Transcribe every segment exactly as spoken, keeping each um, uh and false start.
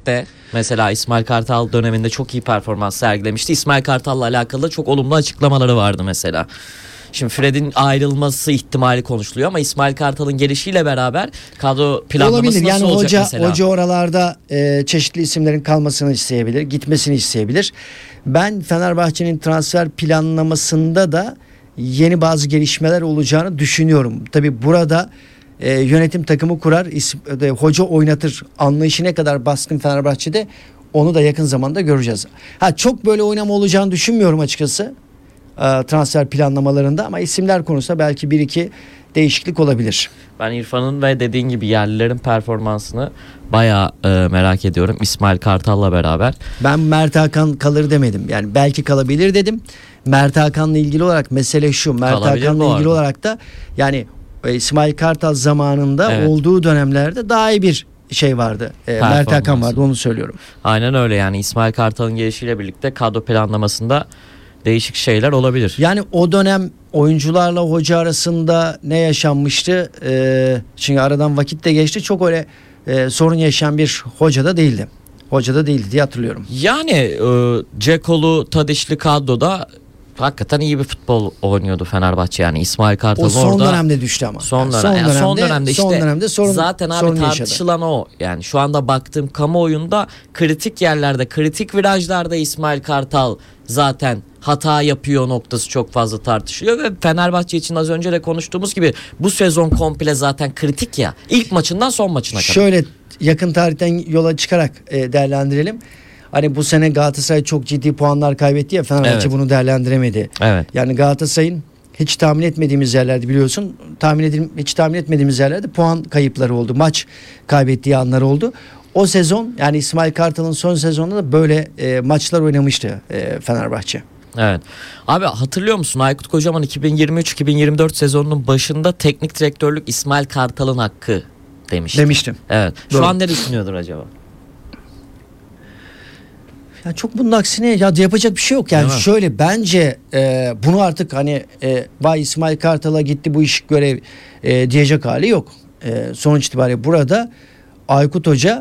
Lig'de mesela İsmail Kartal döneminde çok iyi performans sergilemişti. İsmail Kartal'la alakalı da çok olumlu açıklamaları vardı mesela. Şimdi Fred'in ayrılması ihtimali konuşuluyor ama İsmail Kartal'ın gelişiyle beraber kadro planlaması olabilir. nasıl Yani olacak hoca, mesela? Hoca oralarda e, çeşitli isimlerin kalmasını isteyebilir, gitmesini isteyebilir. Ben Fenerbahçe'nin transfer planlamasında da yeni bazı gelişmeler olacağını düşünüyorum. Tabii burada e, yönetim takımı kurar, isim, e, hoca oynatır anlayışı ne kadar baskın Fenerbahçe'de onu da yakın zamanda göreceğiz. Ha çok böyle oynama olacağını düşünmüyorum açıkçası transfer planlamalarında ama isimler konusunda belki bir iki değişiklik olabilir. Ben İrfan'ın ve dediğin gibi yerlilerin performansını bayağı e, merak ediyorum İsmail Kartal'la beraber. Ben Mert Hakan kalır demedim. Yani belki kalabilir dedim. Mert Hakan'la ilgili olarak mesele şu. Mert Kalabilir Hakan'la bu ilgili arada. olarak da yani İsmail Kartal zamanında Evet. olduğu dönemlerde daha iyi bir şey vardı. E, Mert Hakan vardı, onu söylüyorum. Aynen öyle, yani İsmail Kartal'ın gelişiyle birlikte kadro planlamasında değişik şeyler olabilir. Yani o dönem oyuncularla hoca arasında ne yaşanmıştı? Ee, çünkü aradan vakit de geçti. Çok öyle e, sorun yaşayan bir hoca da değildi. Hoca da değildi diye hatırlıyorum. Yani e, Cekolu, Tadişli kadroda hakikaten iyi bir futbol oynuyordu Fenerbahçe, yani İsmail Kartal'ın O son orada dönemde düştü ama. son, Yani dönem, son, yani dönemde, son dönemde işte son dönemde sorun, zaten abi sorun tartışılan yaşadı. o. Yani şu anda baktığım kamuoyunda kritik yerlerde, kritik virajlarda İsmail Kartal zaten hata yapıyor noktası çok fazla tartışılıyor ve Fenerbahçe için az önce de konuştuğumuz gibi bu sezon komple zaten kritik ya. İlk maçından son maçına kadar. Şöyle yakın tarihten yola çıkarak e, değerlendirelim. Hani bu sene Galatasaray çok ciddi puanlar kaybetti ya, Fenerbahçe Evet. bunu değerlendiremedi. Evet. Yani Galatasaray'ın hiç tahmin etmediğimiz yerlerde, biliyorsun, tahmin edim, hiç tahmin etmediğimiz yerlerde puan kayıpları oldu. Maç kaybettiği anlar oldu. O sezon, yani İsmail Kartal'ın son sezonunda da böyle e, maçlar oynamıştı e, Fenerbahçe. Evet. Abi hatırlıyor musun, Aykut Kocaman iki bin yirmi üç iki bin yirmi dört sezonunun başında teknik direktörlük İsmail Kartal'ın hakkı demişti. Demiştim. Evet. Şu Doğru. an ne düşünüyordur acaba? Ya çok bunun aksine ya yapacak bir şey yok. Yani şöyle bence e, bunu artık hani e, Bay İsmail Kartal'a gitti bu iş görev e, diyecek hali yok. E, sonuç itibariyle burada Aykut Hoca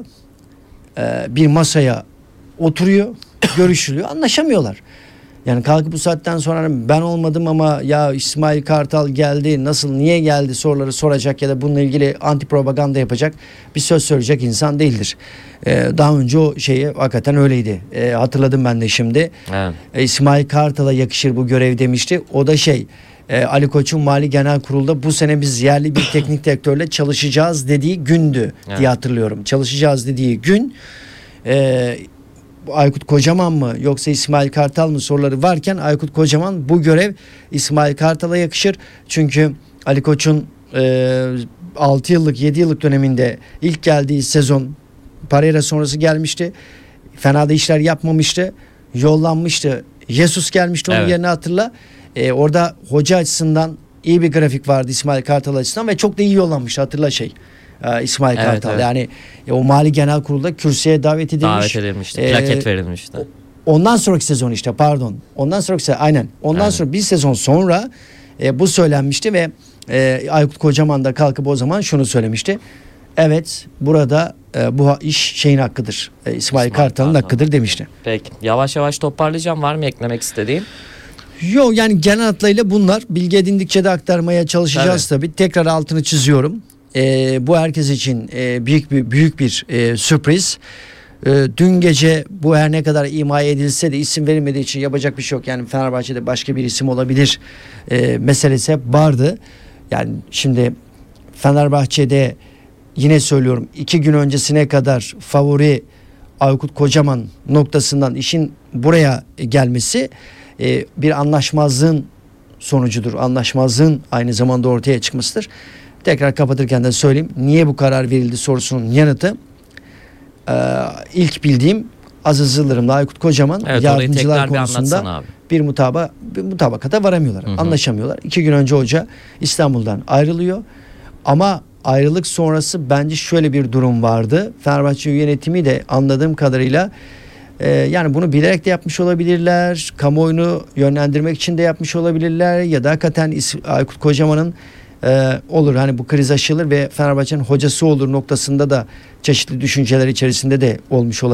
e, bir masaya oturuyor, görüşülüyor, anlaşamıyorlar. Yani kalkıp bu saatten sonra ben olmadım ama ya İsmail Kartal geldi, nasıl, niye geldi soruları soracak ya da bununla ilgili anti propaganda yapacak bir söz söyleyecek insan değildir. Ee, daha önce o şeyi hakikaten öyleydi. Ee, hatırladım ben de şimdi. Evet. Ee, İsmail Kartal'a yakışır bu görev demişti. O da şey e, Ali Koç'un Mali Genel Kurulu'da bu sene biz yerli bir teknik direktörle çalışacağız dediği gündü Evet. diye hatırlıyorum. Çalışacağız dediği gün e, Aykut Kocaman mı yoksa İsmail Kartal mı soruları varken Aykut Kocaman bu görev İsmail Kartal'a yakışır. Çünkü Ali Koç'un e, altı yıllık yedi yıllık döneminde ilk geldiği sezon Pereira sonrası gelmişti. Fena da işler yapmamıştı. Yollanmıştı. Jesus gelmişti onun Evet. yerine, hatırla. E, orada hoca açısından iyi bir grafik vardı İsmail Kartal açısından ve çok da iyi yollanmıştı, hatırla şey. İsmail Evet, Kartal evet. yani e, o Mali Genel Kurulu'da kürsüye davet edilmiş. Davet edilmişti. Ee, Plaket verilmişti. Ondan sonraki sezon işte pardon. Ondan sonraki sezon aynen. Ondan Aynen. sonra bir sezon sonra e, bu söylenmişti ve e, Aykut Kocaman da kalkıp o zaman şunu söylemişti. Evet, burada e, bu iş şeyin hakkıdır. E, İsmail, İsmail Kartal'ın Kartal. hakkıdır demişti. Peki. Yavaş yavaş toparlayacağım. Var mı eklemek istediğin? Yok yani genel hatlarıyla bunlar. Bilgi edindikçe de aktarmaya çalışacağız tabii. Tekrar altını çiziyorum. E, bu herkes için e, büyük bir büyük bir e, sürpriz. E, dün gece bu her ne kadar ima edilse de isim verilmediği için yapacak bir şey yok. Yani Fenerbahçe'de başka bir isim olabilir e, meselesi hep vardı. Yani şimdi Fenerbahçe'de yine söylüyorum, iki gün öncesine kadar favori Aykut Kocaman noktasından işin buraya gelmesi e, bir anlaşmazlığın sonucudur. Anlaşmazlığın aynı zamanda ortaya çıkmasıdır. Tekrar kapatırken de söyleyeyim. Niye bu karar verildi sorusunun yanıtı e, ilk bildiğim Aziz Yıldırım'la Aykut Kocaman Evet, orayı yardımcılar tekrar bir konusunda anlatsana abi. bir mutaba bir mutabakata varamıyorlar. Hı hı. Anlaşamıyorlar. İki gün önce hoca İstanbul'dan ayrılıyor. Ama ayrılık sonrası bence şöyle bir durum vardı. Fenerbahçe yönetimi de anladığım kadarıyla e, yani bunu bilerek de yapmış olabilirler. Kamuoyunu yönlendirmek için de yapmış olabilirler. Ya da hakikaten Aykut Kocaman'ın e, olur hani bu kriz aşılır ve Fenerbahçe'nin hocası olur noktasında da çeşitli düşünceler içerisinde de olmuş olabilir.